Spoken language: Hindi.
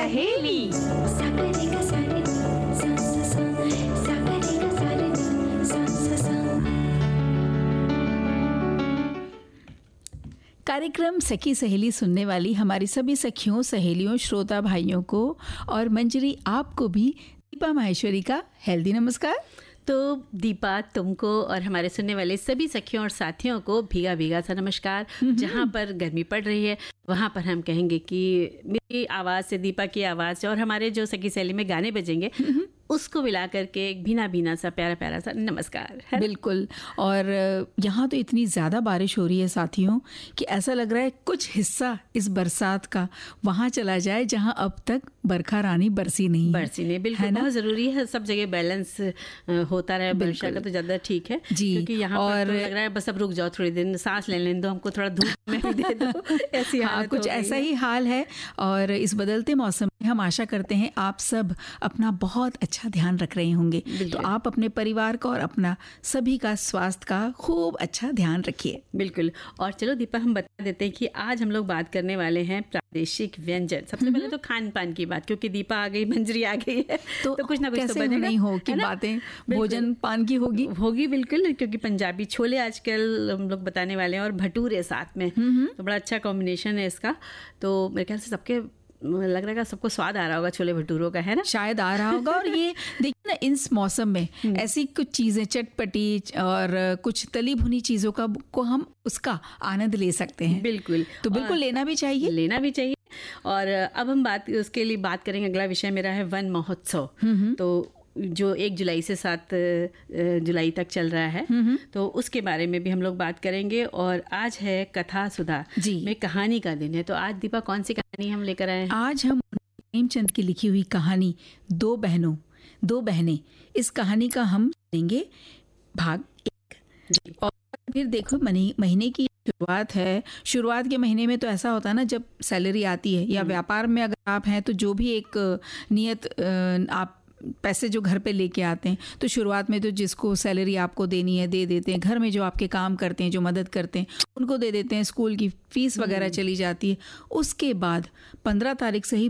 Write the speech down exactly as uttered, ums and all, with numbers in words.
सहेली। कार्यक्रम सखी सहेली सुनने वाली हमारी सभी सखियों, सहेलियों, श्रोता भाइयों को और मंजरी आपको भी दीपा माहेश्वरी का हेल्दी नमस्कार। तो दीपा, तुमको और हमारे सुनने वाले सभी सखियों और साथियों को भीगा भीगा सा नमस्कार। जहाँ पर गर्मी पड़ रही है वहाँ पर हम कहेंगे कि मेरी आवाज़ से, दीपा की आवाज़ से और हमारे जो सखी सहेली में गाने बजेंगे उसको मिला करके एक भीना भीना सा प्यारा प्यारा सा नमस्कार है। बिल्कुल। और यहाँ तो इतनी ज़्यादा बारिश हो रही है साथियों कि ऐसा लग रहा है कुछ हिस्सा इस बरसात का वहाँ चला जाए जहाँ अब तक बरखा रानी बरसी नहीं बरसी नहीं बिल्कुल है, बहुत ज़रूरी है। सब जगह बैलेंस होता रहे वर्षा का तो ज़्यादा ठीक है जी। क्योंकि यहाँ और तो लग रहा है बस अब रुक जाओ, थोड़ी दिन सांस ले लेने दो, हमको थोड़ा धूप में भी दे दो। ऐसी हाँ, कुछ ऐसा ही हाल है। और इस बदलते मौसम में हम आशा करते हैं आप सब अपना बहुत अच्छा ध्यान रख रहे होंगे। तो आप अपने परिवार का और अपना सभी का स्वास्थ्य का खूब अच्छा ध्यान रखिए। बिल्कुल। और चलो दीपा, हम बता देते हैं कि आज हम लोग बात करने वाले हैं प्रादेशिक व्यंजन। सबसे पहले तो खान पान की बात, क्योंकि दीपा आ गई, मंजरी आ गई है तो, तो कुछ ना कुछ तो बनेगा नहीं हो कि बातें भोजन पान की होगी होगी बिल्कुल। क्योंकि पंजाबी छोले आजकल हम लोग बताने वाले हैं और भटूरे साथ में, तो बड़ा अच्छा कॉम्बिनेशन है इसका। तो मेरे ख्याल से सबके लग रहा है सबको स्वाद आ रहा होगा छोले भटूरों का, है ना? शायद आ रहा होगा। और ये देखिए ना, इस मौसम में ऐसी कुछ चीज़ें चटपटी और कुछ तली भुनी चीज़ों का को हम उसका आनंद ले सकते हैं। बिल्कुल। तो बिल्कुल लेना भी चाहिए लेना भी चाहिए। और अब हम बात उसके लिए बात करेंगे। अगला विषय मेरा है वन महोत्सव, तो जो एक जुलाई से सात जुलाई तक चल रहा है, तो उसके बारे में भी हम लोग बात करेंगे। और आज है कथा सुधा में कहानी का दिन है। तो आज दीपा कौन सी कहानी हम लेकर आए हैं? आज हम प्रेमचंद की लिखी हुई कहानी दो बहनों दो बहनें, इस कहानी का हम लेंगे भाग एक। और फिर देखो, महीने की शुरुआत है। शुरुआत के महीने में तो ऐसा होता है ना, जब सैलरी आती है या व्यापार में अगर आप हैं तो जो भी एक नियत आप पैसे जो घर पे लेके आते हैं, तो शुरुआत में तो जिसको सैलरी आपको देनी है दे देते हैं। घर में जो आपके काम करते हैं, जो मदद करते हैं, उनको दे देते हैं। स्कूल की फीस वगैरह चली जाती है। उसके बाद पंद्रह तारीख से ही